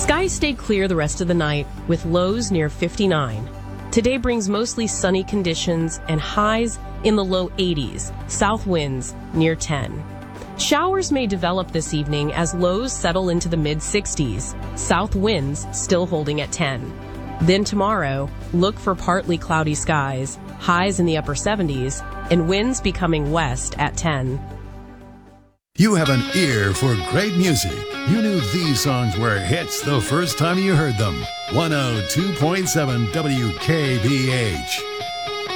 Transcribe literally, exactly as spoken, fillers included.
Skies stay clear the rest of the night with lows near fifty-nine. Today brings mostly sunny conditions and highs in the low eighties, south winds near ten. Showers may develop this evening as lows settle into the mid-sixties, south winds still holding at ten. Then tomorrow, look for partly cloudy skies, highs in the upper seventies, and winds becoming west at ten. You have an ear for great music. You knew these songs were hits the first time you heard them. one oh two point seven W K B H.